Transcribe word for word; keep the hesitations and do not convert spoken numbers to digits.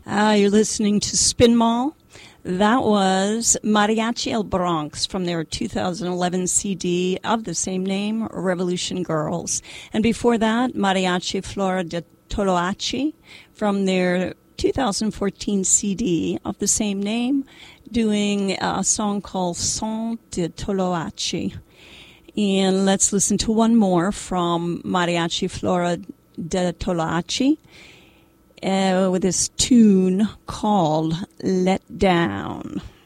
Uh, you're listening to Spin Mall. That was Mariachi El Bronx from their two thousand eleven C D of the same name, Revolution Girls. And before that, Mariachi Flora de Toloache from their two thousand fourteen C D of the same name, doing a song called Son de Toloache. And let's listen to one more from Mariachi Flora de Toloache. Uh, with this tune called Let Down.